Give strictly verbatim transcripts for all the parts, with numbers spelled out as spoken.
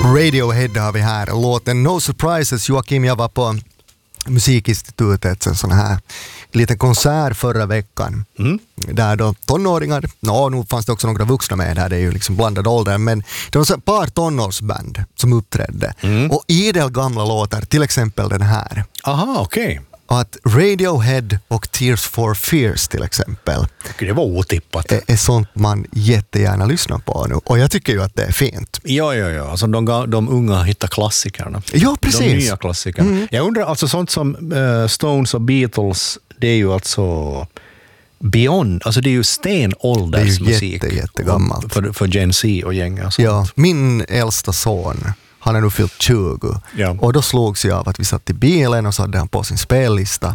Radiohead har vi här. Låten No Surprises. Joakim, jag var på Musikinstitutet, en sån här liten konsert förra veckan. Mm. Där då tonåringar, no, nu fanns det också några vuxna med här, det är ju liksom blandad ålder, men det var ett par tonårsband som uppträdde. Mm. Och idel gamla låtar, till exempel den här. Aha, okej. Okay. Att Radiohead och Tears for Fears till exempel. Det var otippat. Är, är sånt man jättegärna lyssnar på nu. Och jag tycker ju att det är fint. Ja, ja, ja. Alltså de, de unga hittar klassikerna. Ja, precis. De nya klassikerna. Mm. Jag undrar, alltså sånt som uh, Stones och Beatles, det är ju alltså beyond, alltså det är ju stenåldersmusik. Det är ju jätte, jättegammalt. För, för Gen Z och gänga. Ja, min äldsta son, han är nu fyllt tjugo. Ja. Och då slogs jag av att vi satt i bilen och så hade han på sin spellista.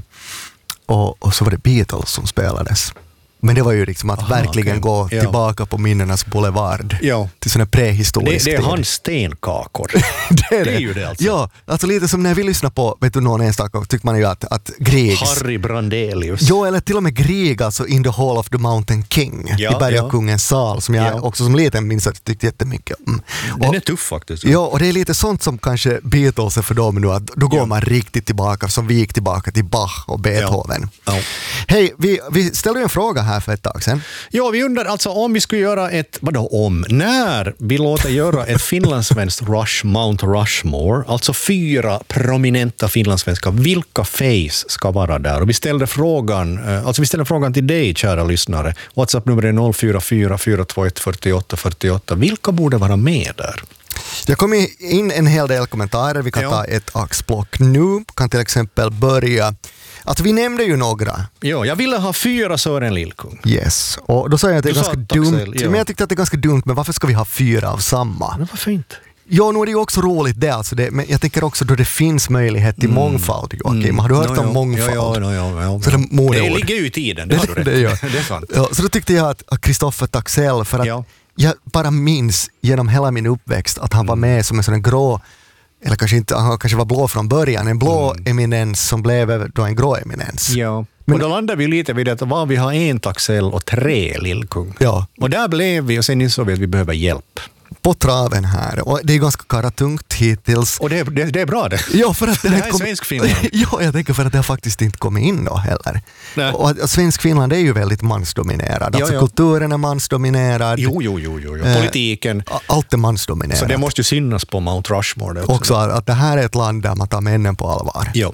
Och, och så var det Beatles som spelades. Men det var ju liksom att Aha, verkligen okay. gå ja. tillbaka på minnenas boulevard. Ja. Till sådana prehistoriska. Det, det är hans stenkakor. det, är det är ju det alltså. Ja, alltså lite som när vi lyssnar på, vet du, någon enstaka tycker man ju att, att Griegs... Harry Brandelius. Jo, eller till och med Grieg, alltså In the Hall of the Mountain King. Ja, i Bergakungens ja. sal, som jag ja. också som liten minns att jag tyckte jättemycket om. Mm. Den är tuff faktiskt. Ja, och det är lite sånt som kanske Beatles är för dem nu, att då går ja. man riktigt tillbaka, som vi gick tillbaka till Bach och Beethoven. Ja. Ja. Hej, vi, vi ställde en fråga här för ett tag sedan. Ja, vi undrar alltså om vi skulle göra ett, vadå om, när vi låter göra ett finlandssvenskt Rush, Mount Rushmore, alltså fyra prominenta finlandssvenskar, vilka face ska vara där? Och vi ställde frågan, alltså vi ställde frågan till dig, kära lyssnare. WhatsApp-nummer är noll fyra fyra fyra två ett fyra åtta fyra åtta. Vilka borde vara med där? Jag kom in en hel del kommentarer, vi kan ja. ta ett axplock nu, kan till exempel börja. Alltså vi nämnde ju några. Ja, jag ville ha fyra Sören Lillkung. Yes, och då sa jag att det är du ganska dumt. Axel, ja. Men jag tyckte att det är ganska dumt, men varför ska vi ha fyra av samma? Men varför inte? Ja, nu är det ju också roligt det, alltså det, men jag tänker också då det finns möjlighet till mm. mångfald, Joakim. Mm. Har du hört no, om ja. mångfald? Ja, ja, ja, ja. Så det, det ligger ju i tiden, det har du rätt. det, det, det är sant. Ja, så då tyckte jag att Kristoffer Taxell, för att ja. jag bara minns genom hela min uppväxt att han mm. var med som en sån grå, eller kanske inte, han kanske var blå från början, en blå mm. eminens som blev då en grå eminens. Ja. Men, och då landar vi lite vid att var vi har en Taxell och tre Lillkung. Ja. Och där blev vi, och sen insåg vi att vi behöver hjälp. På traven här, och det är ganska karatungt hittills. Och det är, det, det är bra det. Ja, för att det, det här är kom... svensk Finland. Ja, jag tänker för att det har faktiskt inte kommit in då heller. Nej. Och att svensk Finland är ju väldigt mansdominerad. Ja, alltså ja. kulturen är mansdominerad. Jo, jo, jo, jo. jo. Politiken. Eh, allt är mansdominerat. Så det måste ju synas på Mount Rushmore. Det också. också att det här är ett land där man tar männen på allvar. Jo.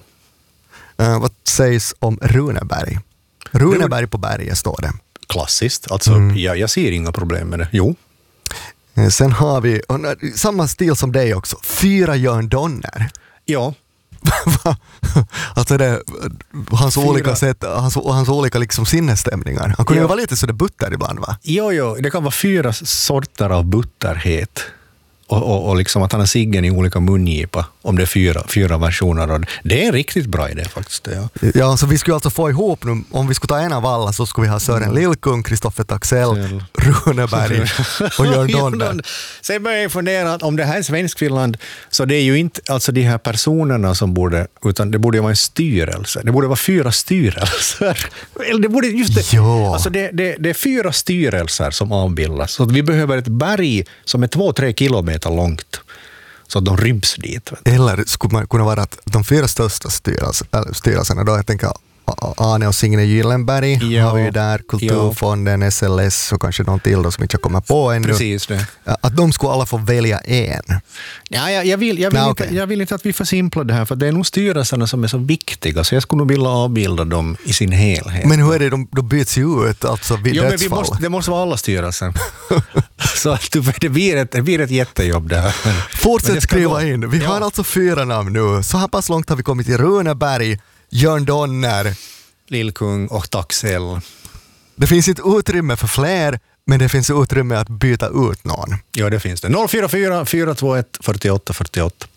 Uh, vad sägs om Runeberg? Runeberg på berget står det. Klassiskt. Alltså, mm. jag, jag ser inga problem med det. Jo. Sen har vi, samma stil som dig också, fyra Jörn Donner. Ja. Alltså det, hans fyra. olika sätt, hans, hans olika liksom sinnesstämningar. Han kunde ja. ju vara lite så det butter ibland, va? Jo, jo, det kan vara fyra sorter av butterhet. Och, och, och liksom att han har ciggen i olika mungipa, om det är fyra, fyra versioner. Och det är en riktigt bra idé faktiskt. Ja, ja, så vi skulle alltså få ihop nu, om vi skulle ta en av alla så skulle vi ha Sören mm. Lillkung, Kristoffer Taxell, Runeberg och Jörn Donner. Sen börjar jag fundera att om det här är Svenskfinland, så det är ju inte alltså de här personerna som borde, utan det borde vara en styrelse. Det borde vara fyra styrelser. Eller det borde just det. Ja. Alltså det, det, det är fyra styrelser som avbildas. Så vi behöver ett berg som är två, tre kilometer långt. Så att de ryms dit. Eller skulle man kunna vara att de fyra största styrelserna, styrelserna då, jag tänker Arne och Signe Gyllenberg ja, har vi där, Kulturfonden, ja. S L S och kanske någon till då som inte kommer på ännu. Precis det. Att de skulle alla få välja en. Ja, jag, jag, vill, jag, vill Nej, inte, okay. jag vill inte att vi försimplar det här, för det är nog styrelserna som är så viktiga, så jag skulle nog vilja avbilda dem i sin helhet. Men hur är det, de, de byts ju ut alltså vid jo, dödsfall? Men vi måste, det måste vara alla styrelser. Så att det blir ett, det blir ett jättejobb där. Men, Fortsätt men skriva gå. in. Vi ja. har alltså fyra namn nu. Så här pass långt har vi kommit till Runeberg, Jörn Donner, Lillkung och Taxell. Det finns ett utrymme för fler, men det finns utrymme att byta ut någon. Ja, det finns det. noll fyra fyra fyra två ett fyra åtta fyra åtta.